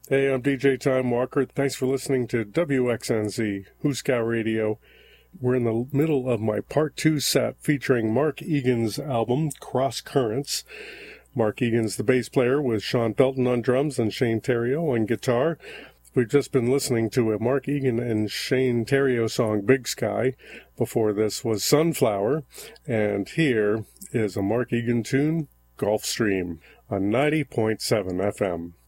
Hey, I'm DJ Time Walker. Thanks for listening to WXNZ, Hooskow Radio. We're in the middle of my Part 2 set featuring Mark Egan's album, Cross Currents. Mark Egan's the bass player with Sean Pelton on drums and Shane Theriot on guitar. We've just been listening to a Mark Egan and Shane Theriot song, Big Sky. Before this was Sunflower. And here is a Mark Egan tune, Gulfstream, on 90.7 FM.